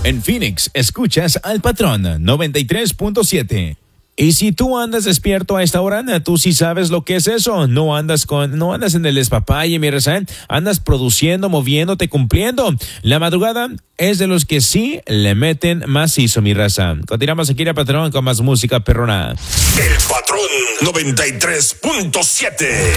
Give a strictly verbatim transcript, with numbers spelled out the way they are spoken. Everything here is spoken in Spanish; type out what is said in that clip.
En Phoenix, escuchas al Patrón noventa y tres punto siete. Y si tú andas despierto a esta hora, tú sí sabes lo que es eso. No andas con, no andas en el despapalle, mi raza. Andas produciendo, moviéndote, cumpliendo. La madrugada es de los que sí le meten macizo, mi raza. Continuamos aquí, el Patrón, con más música perrona. El Patrón noventa y tres punto siete.